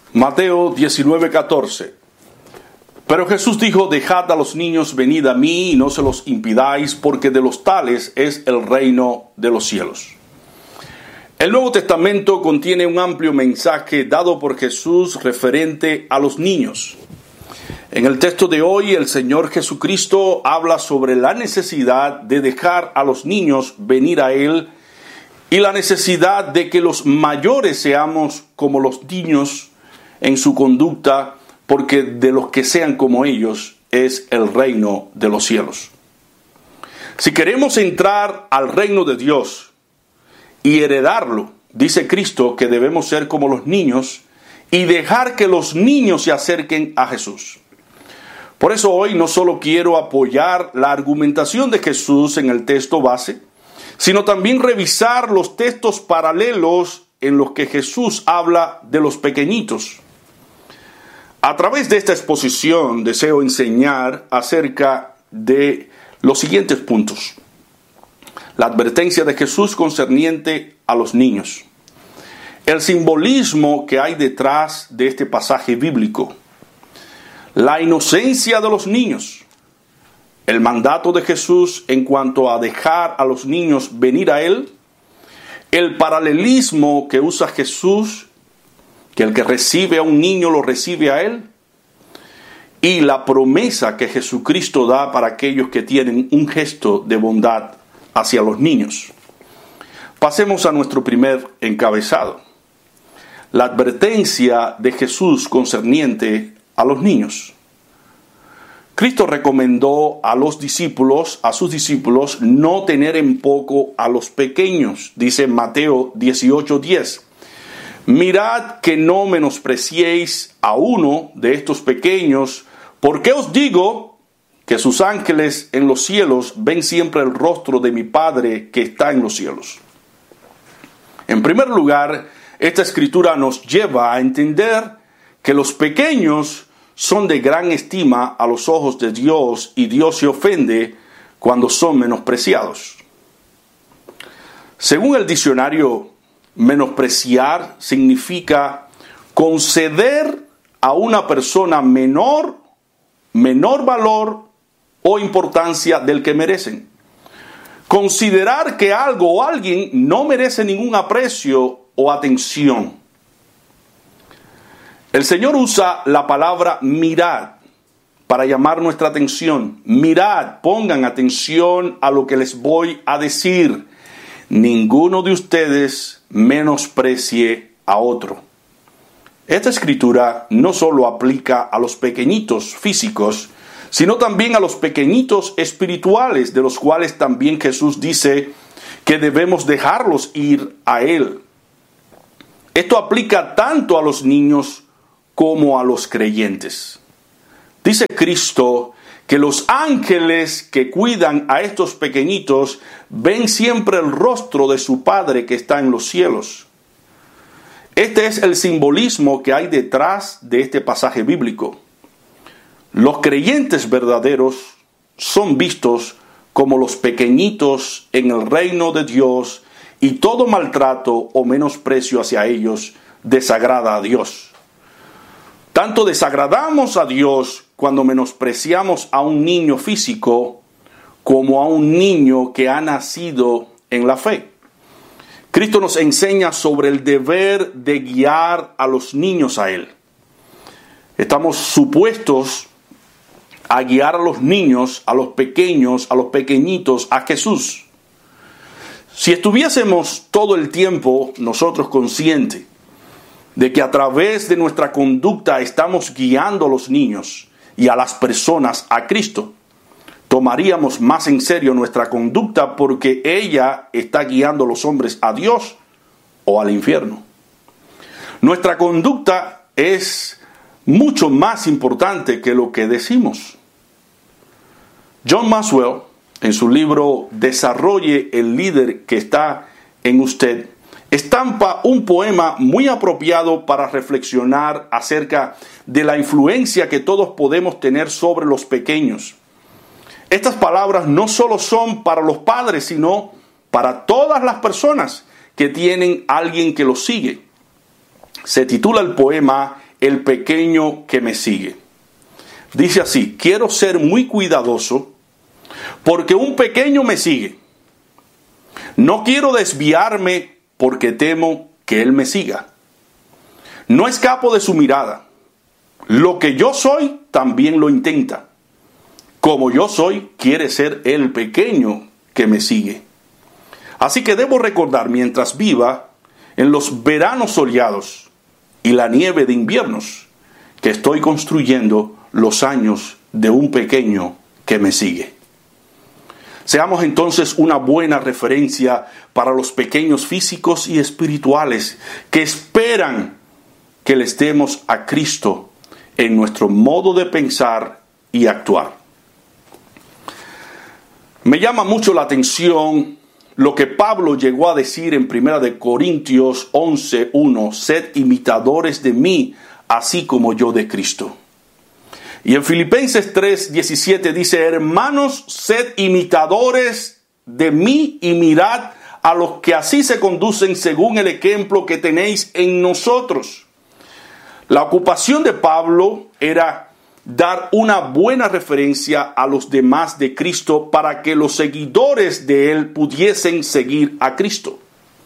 Mateo 19:14. Pero Jesús dijo: dejad a los niños, venid a mí, y no se los impidáis, porque de los tales es el reino de los cielos. El Nuevo Testamento contiene un amplio mensaje dado por Jesús referente a los niños. En el texto de hoy, el Señor Jesucristo habla sobre la necesidad de dejar a los niños venir a Él y la necesidad de que los mayores seamos como los niños en su conducta, porque de los que sean como ellos es el reino de los cielos. Si queremos entrar al reino de Dios y heredarlo, dice Cristo que debemos ser como los niños y dejar que los niños se acerquen a Jesús. Por eso hoy no solo quiero apoyar la argumentación de Jesús en el texto base, sino también revisar los textos paralelos en los que Jesús habla de los pequeñitos. A través de esta exposición deseo enseñar acerca de los siguientes puntos. La advertencia de Jesús concerniente a los niños. El simbolismo que hay detrás de este pasaje bíblico. La inocencia de los niños. El mandato de Jesús en cuanto a dejar a los niños venir a Él. El paralelismo que usa Jesús, que el que recibe a un niño lo recibe a Él. Y la promesa que Jesucristo da para aquellos que tienen un gesto de bondad hacia los niños. Pasemos a nuestro primer encabezado. La advertencia de Jesús concerniente a los niños. Cristo recomendó a sus discípulos, no tener en poco a los pequeños. Dice en Mateo 18:10. Mirad que no menospreciéis a uno de estos pequeños, porque os digo que sus ángeles en los cielos ven siempre el rostro de mi Padre que está en los cielos. En primer lugar, esta escritura nos lleva a entender que los pequeños son de gran estima a los ojos de Dios y Dios se ofende cuando son menospreciados. Según el diccionario, menospreciar significa conceder a una persona menor valor o importancia del que merecen. Considerar que algo o alguien no merece ningún aprecio o atención. El Señor usa la palabra mirad para llamar nuestra atención. Mirad, pongan atención a lo que les voy a decir. Ninguno de ustedes menosprecie a otro. Esta escritura no solo aplica a los pequeñitos físicos, sino también a los pequeñitos espirituales, de los cuales también Jesús dice que debemos dejarlos ir a Él. Esto aplica tanto a los niños como a los creyentes. Dice Cristo que los ángeles que cuidan a estos pequeñitos ven siempre el rostro de su Padre que está en los cielos. Este es el simbolismo que hay detrás de este pasaje bíblico. Los creyentes verdaderos son vistos como los pequeñitos en el reino de Dios y todo maltrato o menosprecio hacia ellos desagrada a Dios. Tanto desagradamos a Dios cuando menospreciamos a un niño físico como a un niño que ha nacido en la fe. Cristo nos enseña sobre el deber de guiar a los niños a Él. Estamos supuestos a guiar a los niños, a los pequeños, a los pequeñitos, a Jesús. Si estuviésemos todo el tiempo nosotros conscientes de que a través de nuestra conducta estamos guiando a los niños y a las personas a Cristo, tomaríamos más en serio nuestra conducta porque ella está guiando a los hombres a Dios o al infierno. Nuestra conducta es mucho más importante que lo que decimos. John Maxwell, en su libro Desarrolle el líder que está en usted, estampa un poema muy apropiado para reflexionar acerca de la influencia que todos podemos tener sobre los pequeños. Estas palabras no solo son para los padres, sino para todas las personas que tienen alguien que los sigue. Se titula el poema el pequeño que me sigue. Dice así: quiero ser muy cuidadoso porque un pequeño me sigue. No quiero desviarme porque temo que él me siga. No escapo de su mirada. Lo que yo soy también lo intenta. Como yo soy, quiere ser el pequeño que me sigue. Así que debo recordar mientras viva en los veranos soleados y la nieve de inviernos que estoy construyendo los años de un pequeño que me sigue. Seamos entonces una buena referencia para los pequeños físicos y espirituales que esperan que les demos a Cristo en nuestro modo de pensar y actuar. Me llama mucho la atención lo que Pablo llegó a decir en 1 Corintios 11:1: sed imitadores de mí, así como yo de Cristo. Y en Filipenses 3:17 dice: hermanos, sed imitadores de mí y mirad a los que así se conducen según el ejemplo que tenéis en nosotros. La ocupación de Pablo era dar una buena referencia a los demás de Cristo para que los seguidores de él pudiesen seguir a Cristo.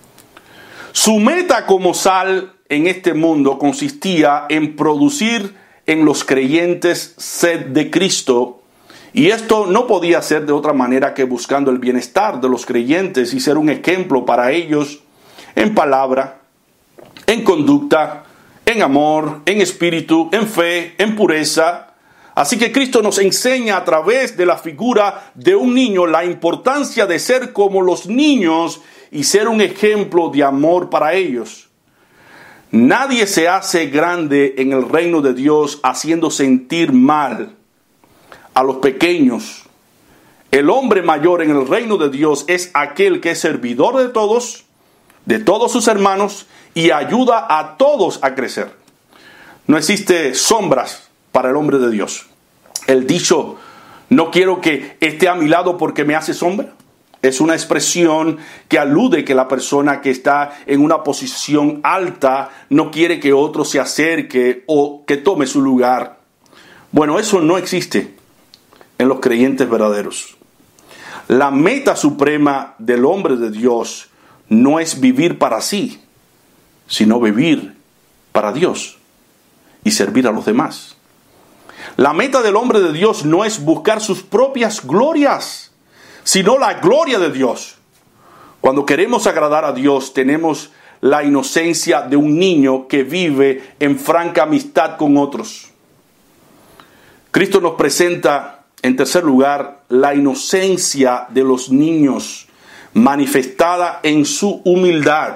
Su meta como sal en este mundo consistía en producir en los creyentes sed de Cristo, y esto no podía ser de otra manera que buscando el bienestar de los creyentes y ser un ejemplo para ellos en palabra, en conducta, en amor, en espíritu, en fe, en pureza. Así que Cristo nos enseña a través de la figura de un niño la importancia de ser como los niños y ser un ejemplo de amor para ellos. Nadie se hace grande en el reino de Dios haciendo sentir mal a los pequeños. El hombre mayor en el reino de Dios es aquel que es servidor de todos sus hermanos, y ayuda a todos a crecer. No existe sombras para el hombre de Dios. El dicho, no quiero que esté a mi lado porque me hace sombra, es una expresión que alude que la persona que está en una posición alta no quiere que otro se acerque o que tome su lugar. Bueno, eso no existe en los creyentes verdaderos. La meta suprema del hombre de Dios no es vivir para sí, sino vivir para Dios y servir a los demás. La meta del hombre de Dios no es buscar sus propias glorias, sino la gloria de Dios. Cuando queremos agradar a Dios, tenemos la inocencia de un niño que vive en franca amistad con otros. Cristo nos presenta, en tercer lugar, la inocencia de los niños manifestada en su humildad.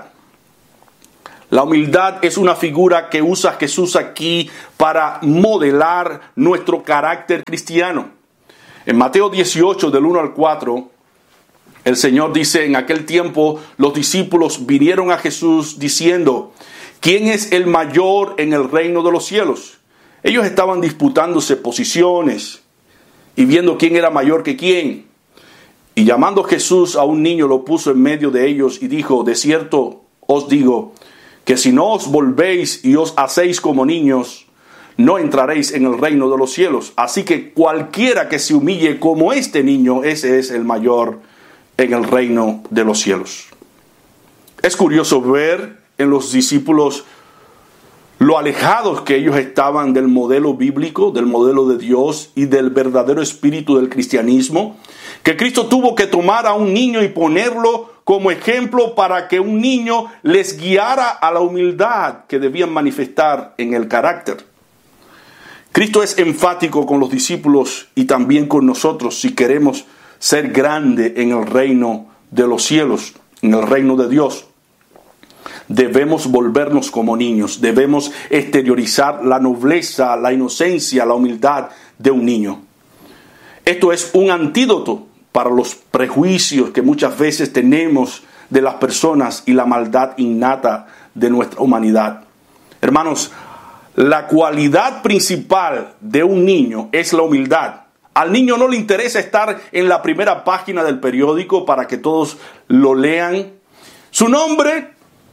La humildad es una figura que usa Jesús aquí para modelar nuestro carácter cristiano. En Mateo 18, del 1 al 4, el Señor dice: en aquel tiempo los discípulos vinieron a Jesús diciendo: ¿quién es el mayor en el reino de los cielos? Ellos estaban disputándose posiciones y viendo quién era mayor que quién. Y llamando Jesús a un niño, lo puso en medio de ellos y dijo: de cierto os digo, que si no os volvéis y os hacéis como niños, no entraréis en el reino de los cielos. Así que cualquiera que se humille como este niño, ese es el mayor en el reino de los cielos. Es curioso ver en los discípulos lo alejados que ellos estaban del modelo bíblico, del modelo de Dios y del verdadero espíritu del cristianismo, que Cristo tuvo que tomar a un niño y ponerlo como ejemplo para que un niño les guiara a la humildad que debían manifestar en el carácter. Cristo es enfático con los discípulos y también con nosotros si queremos ser grande en el reino de los cielos, en el reino de Dios. Debemos volvernos como niños, debemos exteriorizar la nobleza, la inocencia, la humildad de un niño. Esto es un antídoto para los prejuicios que muchas veces tenemos de las personas y la maldad innata de nuestra humanidad. Hermanos, la cualidad principal de un niño es la humildad. Al niño no le interesa estar en la primera página del periódico para que todos lo lean. Su nombre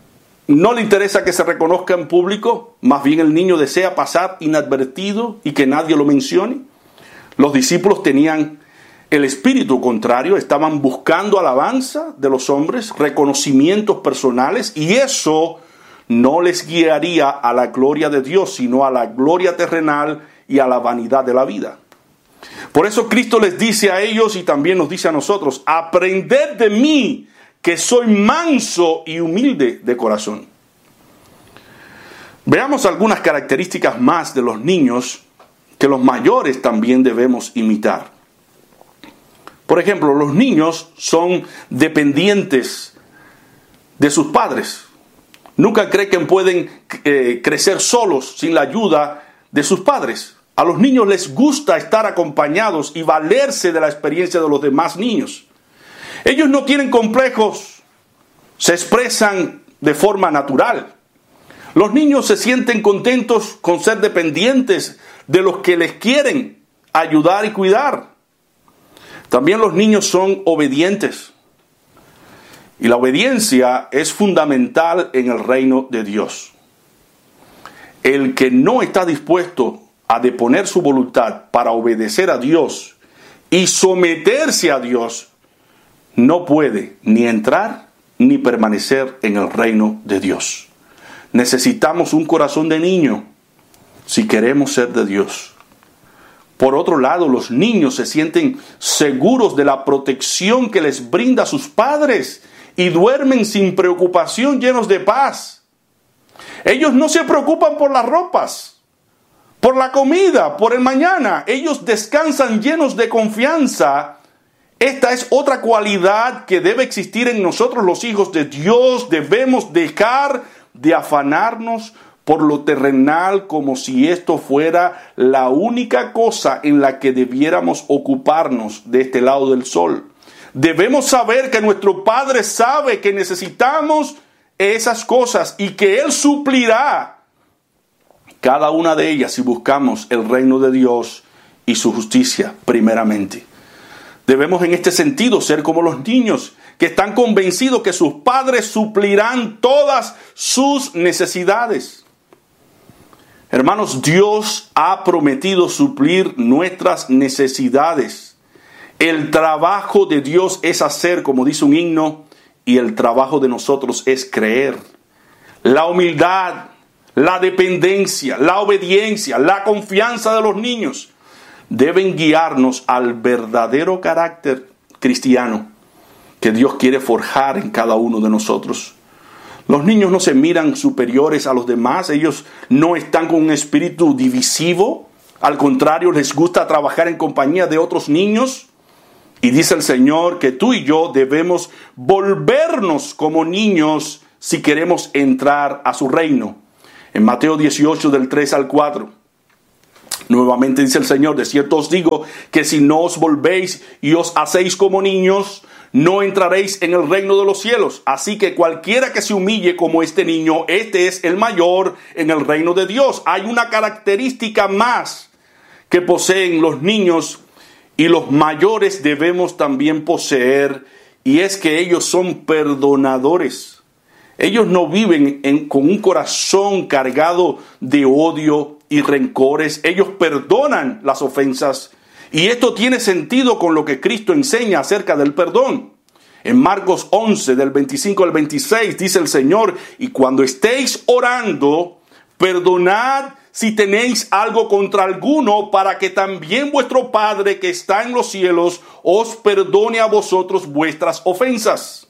no le interesa que se reconozca en público, más bien el niño desea pasar inadvertido y que nadie lo mencione. Los discípulos tenían el espíritu contrario, estaban buscando alabanza de los hombres, reconocimientos personales, y eso no les guiaría a la gloria de Dios, sino a la gloria terrenal y a la vanidad de la vida. Por eso Cristo les dice a ellos y también nos dice a nosotros: aprended de mí, que soy manso y humilde de corazón. Veamos algunas características más de los niños que los mayores también debemos imitar. Por ejemplo, los niños son dependientes de sus padres. Nunca creen que pueden crecer solos sin la ayuda de sus padres. A los niños les gusta estar acompañados y valerse de la experiencia de los demás niños. Ellos no tienen complejos, se expresan de forma natural. Los niños se sienten contentos con ser dependientes de los que les quieren ayudar y cuidar. También los niños son obedientes. Y la obediencia es fundamental en el reino de Dios. El que no está dispuesto a deponer su voluntad para obedecer a Dios y someterse a Dios, no puede ni entrar ni permanecer en el reino de Dios. Necesitamos un corazón de niño si queremos ser de Dios. Por otro lado, los niños se sienten seguros de la protección que les brinda sus padres y duermen sin preocupación, llenos de paz. Ellos no se preocupan por las ropas, por la comida, por el mañana. Ellos descansan llenos de confianza. Esta es otra cualidad que debe existir en nosotros, los hijos de Dios. Debemos dejar de afanarnos por lo terrenal como si esto fuera la única cosa en la que debiéramos ocuparnos de este lado del sol. Debemos saber que nuestro Padre sabe que necesitamos esas cosas y que Él suplirá cada una de ellas si buscamos el reino de Dios y su justicia primeramente. Debemos en este sentido ser como los niños que están convencidos que sus padres suplirán todas sus necesidades. Hermanos, Dios ha prometido suplir nuestras necesidades. El trabajo de Dios es hacer, como dice un himno, y el trabajo de nosotros es creer. La humildad, la dependencia, la obediencia, la confianza de los niños deben guiarnos al verdadero carácter cristiano que Dios quiere forjar en cada uno de nosotros. Los niños no se miran superiores a los demás, ellos no están con un espíritu divisivo, al contrario, les gusta trabajar en compañía de otros niños. Y dice el Señor que tú y yo debemos volvernos como niños si queremos entrar a su reino. En Mateo 18, del 3 al 4. Nuevamente dice el Señor: de cierto os digo que si no os volvéis y os hacéis como niños, no entraréis en el reino de los cielos. Así que cualquiera que se humille como este niño, este es el mayor en el reino de Dios. Hay una característica más que poseen los niños y los mayores debemos también poseer, y es que ellos son perdonadores. Ellos no viven con un corazón cargado de odio y rencores. Ellos perdonan las ofensas. Y esto tiene sentido con lo que Cristo enseña acerca del perdón. En Marcos 11, del 25 al 26, dice el Señor: y cuando estéis orando, perdonad si tenéis algo contra alguno, para que también vuestro Padre que está en los cielos os perdone a vosotros vuestras ofensas.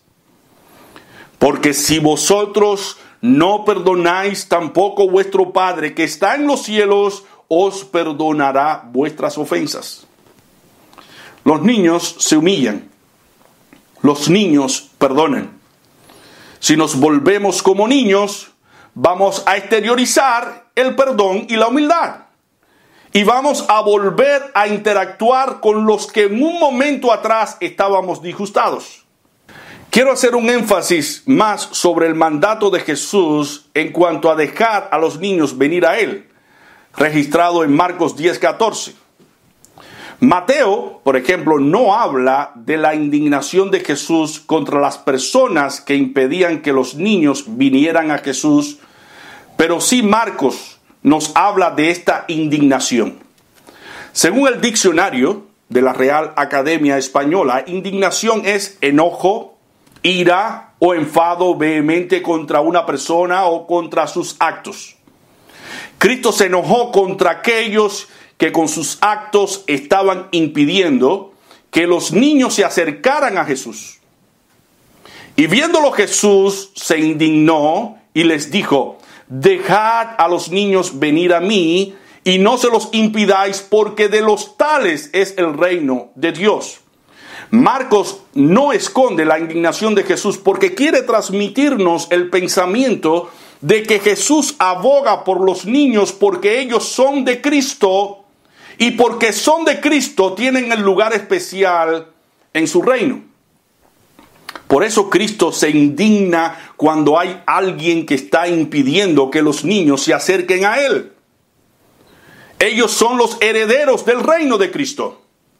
Porque si vosotros no perdonáis, tampoco vuestro Padre que está en los cielos os perdonará vuestras ofensas. Los niños se humillan. Los niños perdonan. Si nos volvemos como niños, vamos a exteriorizar el perdón y la humildad. Y vamos a volver a interactuar con los que en un momento atrás estábamos disgustados. Quiero hacer un énfasis más sobre el mandato de Jesús en cuanto a dejar a los niños venir a Él, registrado en Marcos 10:14. Mateo, por ejemplo, no habla de la indignación de Jesús contra las personas que impedían que los niños vinieran a Jesús, pero sí Marcos nos habla de esta indignación. Según el diccionario de la Real Academia Española, indignación es enojo, ira o enfado vehemente contra una persona o contra sus actos. Cristo se enojó contra aquellos que con sus actos estaban impidiendo que los niños se acercaran a Jesús. Y viéndolo Jesús se indignó y les dijo: dejad a los niños venir a mí y no se los impidáis, porque de los tales es el reino de Dios. Marcos no esconde la indignación de Jesús porque quiere transmitirnos el pensamiento de que Jesús aboga por los niños porque ellos son de Cristo y porque son de Cristo tienen el lugar especial en su reino. Por eso Cristo se indigna cuando hay alguien que está impidiendo que los niños se acerquen a Él. Ellos son los herederos del reino de Cristo.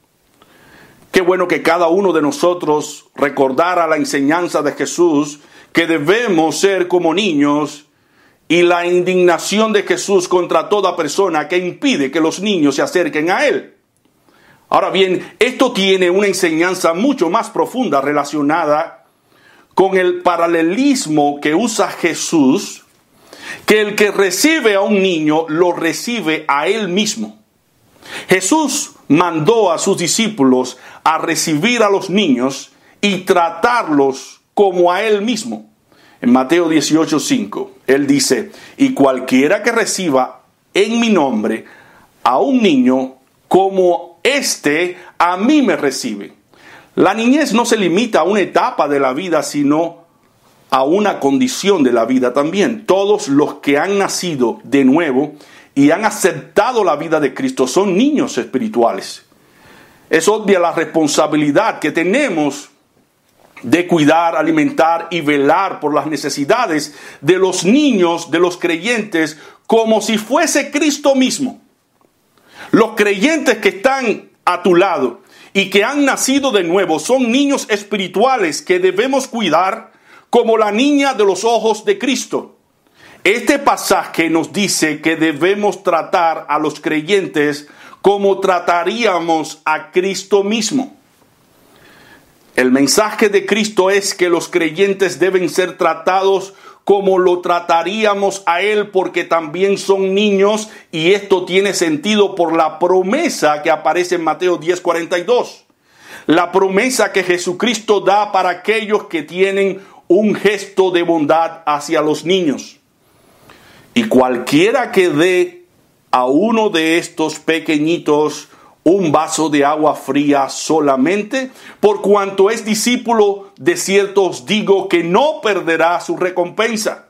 Qué bueno que cada uno de nosotros recordara la enseñanza de Jesús, que debemos ser como niños, y la indignación de Jesús contra toda persona que impide que los niños se acerquen a Él. Ahora bien, esto tiene una enseñanza mucho más profunda relacionada con el paralelismo que usa Jesús, que el que recibe a un niño lo recibe a Él mismo. Jesús mandó a sus discípulos a recibir a los niños y tratarlos como a Él mismo. En Mateo 18:5, Él dice: y cualquiera que reciba en mi nombre a un niño como este, a mí me recibe. La niñez no se limita a una etapa de la vida, sino a una condición de la vida también. Todos los que han nacido de nuevo y han aceptado la vida de Cristo son niños espirituales. Es obvia la responsabilidad que tenemos de cuidar, alimentar y velar por las necesidades de los niños, de los creyentes, como si fuese Cristo mismo. Los creyentes que están a tu lado y que han nacido de nuevo son niños espirituales que debemos cuidar como la niña de los ojos de Cristo. Este pasaje nos dice que debemos tratar a los creyentes como trataríamos a Cristo mismo. El mensaje de Cristo es que los creyentes deben ser tratados como lo trataríamos a Él, porque también son niños, y esto tiene sentido por la promesa que aparece en Mateo 10:42. La promesa que Jesucristo da para aquellos que tienen un gesto de bondad hacia los niños. Y cualquiera que dé a uno de estos pequeñitos un vaso de agua fría solamente, por cuanto es discípulo, de cierto os digo que no perderá su recompensa.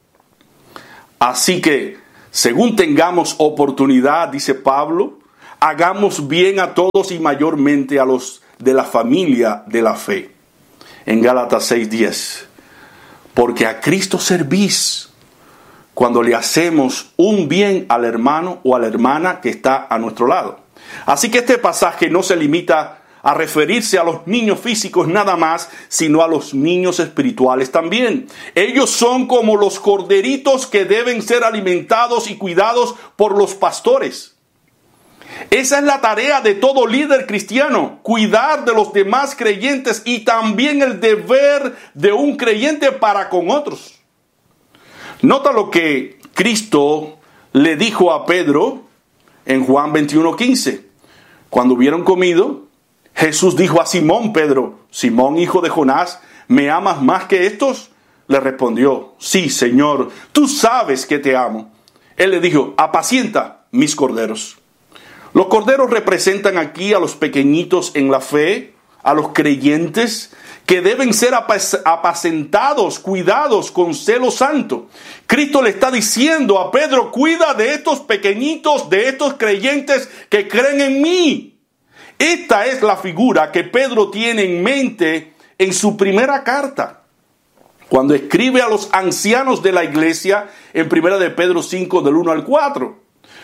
Así que, según tengamos oportunidad, dice Pablo, hagamos bien a todos y mayormente a los de la familia de la fe. En Gálatas 6:10. Porque a Cristo servís cuando le hacemos un bien al hermano o a la hermana que está a nuestro lado. Así que este pasaje no se limita a referirse a los niños físicos nada más, sino a los niños espirituales también. Ellos son como los corderitos que deben ser alimentados y cuidados por los pastores. Esa es la tarea de todo líder cristiano, cuidar de los demás creyentes y también el deber de un creyente para con otros. Nota lo que Cristo le dijo a Pedro en Juan 21:15. Cuando hubieron comido, Jesús dijo a Simón Pedro: Simón, hijo de Jonás, ¿me amas más que estos? Le respondió: sí, Señor, tú sabes que te amo. Él le dijo: apacienta mis corderos. Los corderos representan aquí a los pequeñitos en la fe, a los creyentes que deben ser apacentados, cuidados con celo santo. Cristo le está diciendo a Pedro: cuida de estos pequeñitos, de estos creyentes que creen en mí. Esta es la figura que Pedro tiene en mente en su primera carta, cuando escribe a los ancianos de la iglesia en 1 de Pedro 5, del 1 al 4.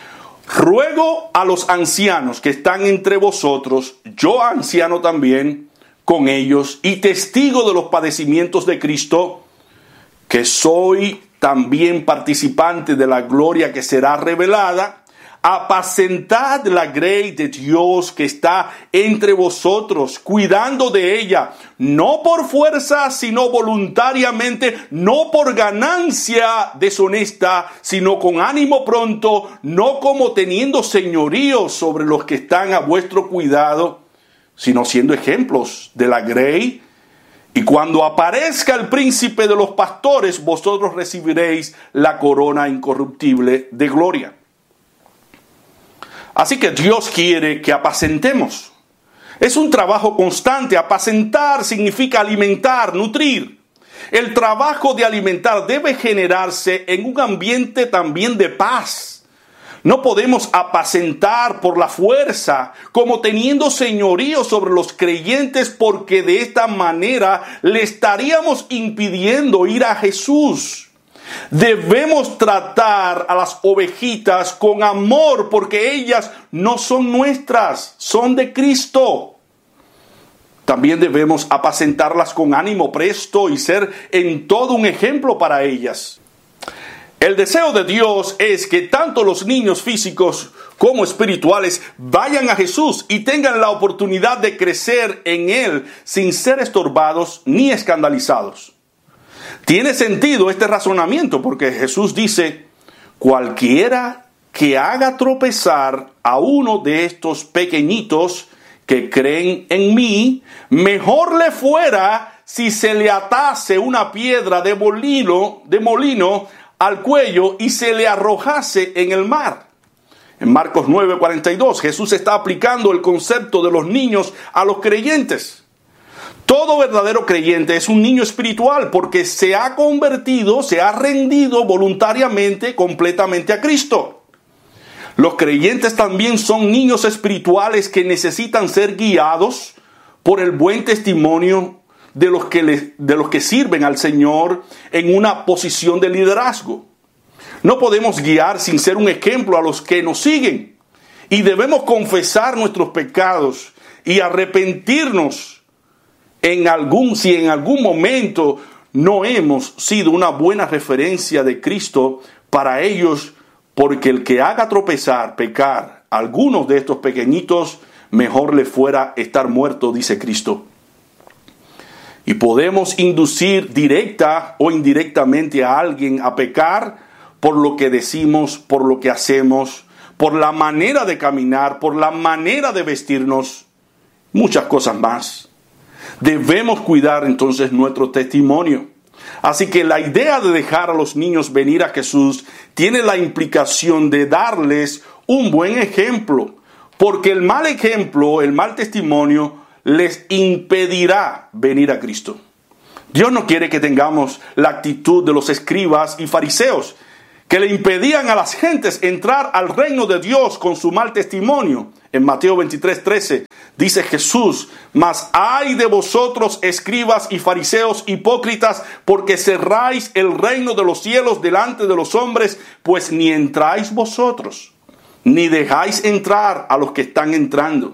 Ruego a los ancianos que están entre vosotros, yo anciano también, con ellos, y testigo de los padecimientos de Cristo, que soy también participante de la gloria que será revelada. Apacentad la grey de Dios que está entre vosotros, cuidando de ella, no por fuerza, sino voluntariamente, no por ganancia deshonesta, sino con ánimo pronto, no como teniendo señorío sobre los que están a vuestro cuidado, sino siendo ejemplos de la grey. Y cuando aparezca el príncipe de los pastores, vosotros recibiréis la corona incorruptible de gloria. Así que Dios quiere que apacentemos. Es un trabajo constante. Apacentar significa alimentar, nutrir. El trabajo de alimentar debe generarse en un ambiente también de paz. No podemos apacentar por la fuerza, como teniendo señorío sobre los creyentes, porque de esta manera le estaríamos impidiendo ir a Jesús. Debemos tratar a las ovejitas con amor, porque ellas no son nuestras, son de Cristo. También debemos apacentarlas con ánimo presto y ser en todo un ejemplo para ellas. El deseo de Dios es que tanto los niños físicos como espirituales vayan a Jesús y tengan la oportunidad de crecer en Él sin ser estorbados ni escandalizados. Tiene sentido este razonamiento porque Jesús dice: cualquiera que haga tropezar a uno de estos pequeñitos que creen en mí, mejor le fuera si se le atase una piedra de molino al cuello y se le arrojase en el mar. En Marcos 9:42, Jesús está aplicando el concepto de los niños a los creyentes. Todo verdadero creyente es un niño espiritual porque se ha convertido, se ha rendido voluntariamente, completamente a Cristo. Los creyentes también son niños espirituales que necesitan ser guiados por el buen testimonio de los que sirven al Señor en una posición de liderazgo. No podemos guiar sin ser un ejemplo a los que nos siguen. Y debemos confesar nuestros pecados y arrepentirnos si en algún momento no hemos sido una buena referencia de Cristo para ellos, porque el que haga tropezar, pecar a algunos de estos pequeñitos, mejor le fuera estar muerto, dice Cristo. Y podemos inducir directa o indirectamente a alguien a pecar por lo que decimos, por lo que hacemos, por la manera de caminar, por la manera de vestirnos, muchas cosas más. Debemos cuidar entonces nuestro testimonio. Así que la idea de dejar a los niños venir a Jesús tiene la implicación de darles un buen ejemplo, porque el mal ejemplo, el mal testimonio, les impedirá venir a Cristo. Dios no quiere que tengamos la actitud de los escribas y fariseos, que le impedían a las gentes entrar al reino de Dios con su mal testimonio. En Mateo 23:13 dice Jesús: mas ay de vosotros, escribas y fariseos hipócritas, porque cerráis el reino de los cielos delante de los hombres, pues ni entráis vosotros, ni dejáis entrar a los que están entrando.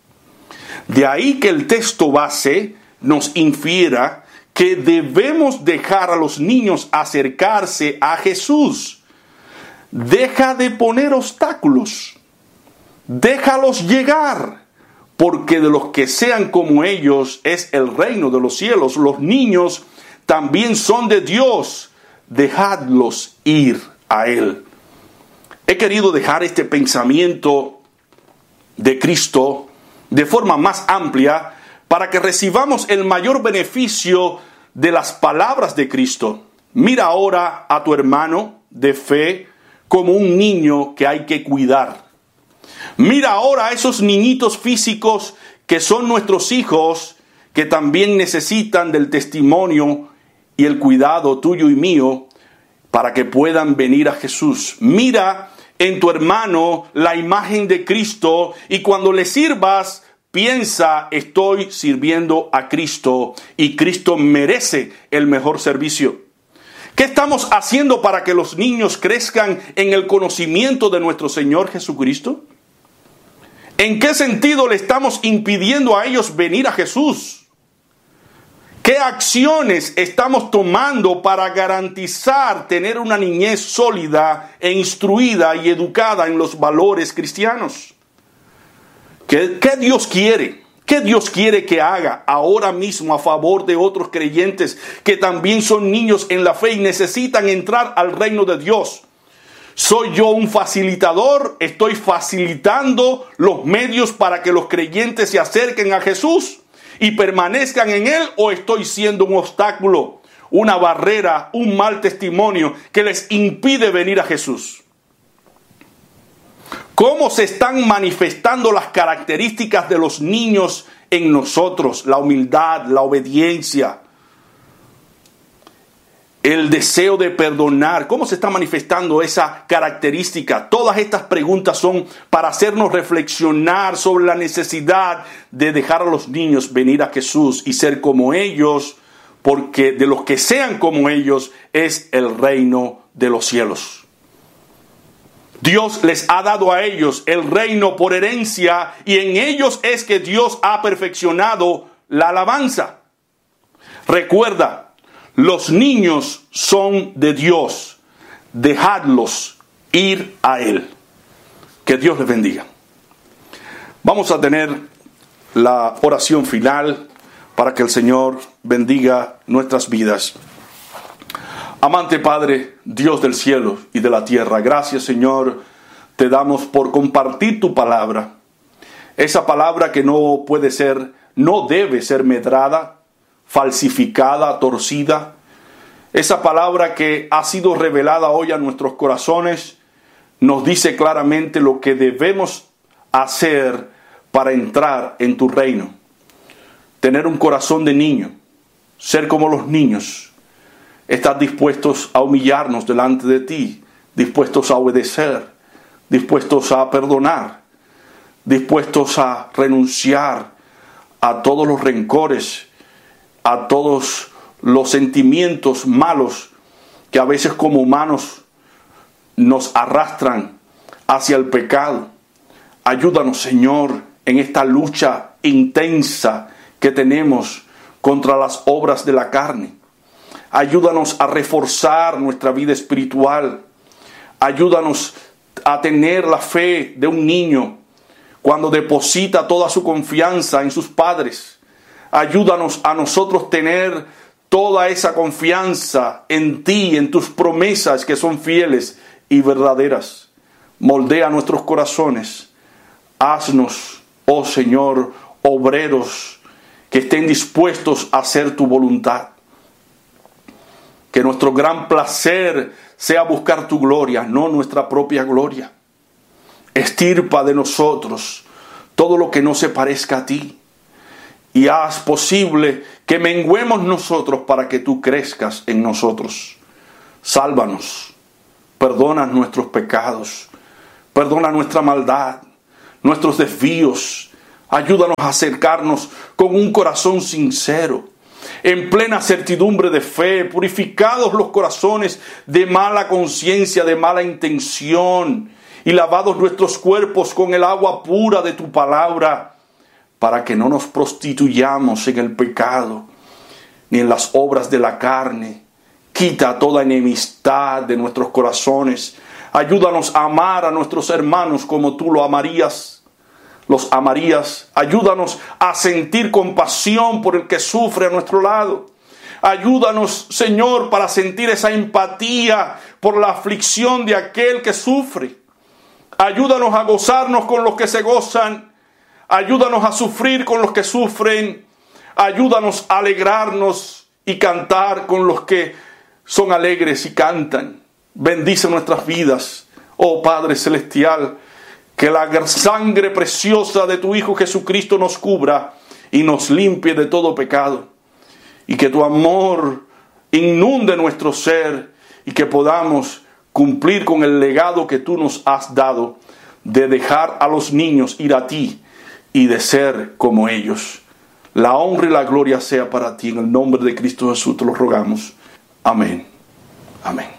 De ahí que el texto base nos infiera que debemos dejar a los niños acercarse a Jesús. Deja de poner obstáculos. Déjalos llegar, porque de los que sean como ellos es el reino de los cielos. Los niños también son de Dios. Dejadlos ir a Él. He querido dejar este pensamiento de Cristo de forma más amplia para que recibamos el mayor beneficio de las palabras de Cristo. Mira ahora a tu hermano de fe como un niño que hay que cuidar. Mira ahora a esos niñitos físicos que son nuestros hijos, que también necesitan del testimonio y el cuidado tuyo y mío para que puedan venir a Jesús. Mira en tu hermano la imagen de Cristo y cuando le sirvas, piensa: estoy sirviendo a Cristo y Cristo merece el mejor servicio. ¿Qué estamos haciendo para que los niños crezcan en el conocimiento de nuestro Señor Jesucristo? ¿En qué sentido le estamos impidiendo a ellos venir a Jesús? ¿Qué acciones estamos tomando para garantizar tener una niñez sólida e instruida y educada en los valores cristianos? ¿Qué Dios quiere? ¿Qué Dios quiere que haga ahora mismo a favor de otros creyentes que también son niños en la fe y necesitan entrar al reino de Dios? ¿Soy yo un facilitador? ¿Estoy facilitando los medios para que los creyentes se acerquen a Jesús y permanezcan en Él? ¿O estoy siendo un obstáculo, una barrera, un mal testimonio que les impide venir a Jesús? ¿Cómo se están manifestando las características de los niños en nosotros? La humildad, la obediencia, el deseo de perdonar. ¿Cómo se está manifestando esa característica? Todas estas preguntas son para hacernos reflexionar sobre la necesidad de dejar a los niños venir a Jesús y ser como ellos, porque de los que sean como ellos es el reino de los cielos. Dios les ha dado a ellos el reino por herencia y en ellos es que Dios ha perfeccionado la alabanza. Recuerda, los niños son de Dios. Dejadlos ir a Él. Que Dios les bendiga. Vamos a tener la oración final para que el Señor bendiga nuestras vidas. Amante Padre, Dios del cielo y de la tierra, gracias Señor, te damos por compartir tu palabra. Esa palabra que no debe ser medrada, falsificada, torcida. Esa palabra que ha sido revelada hoy a nuestros corazones nos dice claramente lo que debemos hacer para entrar en tu reino. Tener un corazón de niño, ser como los niños. Estar dispuestos a humillarnos delante de ti, dispuestos a obedecer, dispuestos a perdonar, dispuestos a renunciar a todos los rencores, a todos los sentimientos malos que a veces como humanos nos arrastran hacia el pecado. Ayúdanos, Señor, en esta lucha intensa que tenemos contra las obras de la carne. Ayúdanos a reforzar nuestra vida espiritual. Ayúdanos a tener la fe de un niño cuando deposita toda su confianza en sus padres. Ayúdanos a nosotros tener toda esa confianza en ti, en tus promesas que son fieles y verdaderas. Moldea nuestros corazones. Haznos, oh Señor, obreros que estén dispuestos a hacer tu voluntad. Que nuestro gran placer sea buscar tu gloria, no nuestra propia gloria. Extirpa de nosotros todo lo que no se parezca a ti. Y haz posible que menguemos nosotros para que tú crezcas en nosotros. Sálvanos, perdona nuestros pecados, perdona nuestra maldad, nuestros desvíos. Ayúdanos a acercarnos con un corazón sincero, en plena certidumbre de fe, purificados los corazones de mala conciencia, de mala intención, y lavados nuestros cuerpos con el agua pura de tu palabra, para que no nos prostituyamos en el pecado, ni en las obras de la carne. Quita toda enemistad de nuestros corazones. Ayúdanos a amar a nuestros hermanos como tú los amarías. Ayúdanos a sentir compasión por el que sufre a nuestro lado. Ayúdanos, Señor, para sentir esa empatía por la aflicción de aquel que sufre. Ayúdanos a gozarnos con los que se gozan. Ayúdanos a sufrir con los que sufren. Ayúdanos a alegrarnos y cantar con los que son alegres y cantan. Bendice nuestras vidas, oh Padre Celestial. Que la sangre preciosa de tu Hijo Jesucristo nos cubra y nos limpie de todo pecado. Y que tu amor inunde nuestro ser y que podamos cumplir con el legado que tú nos has dado de dejar a los niños ir a ti y de ser como ellos. La honra y la gloria sea para ti. En el nombre de Cristo Jesús te lo rogamos. Amén. Amén.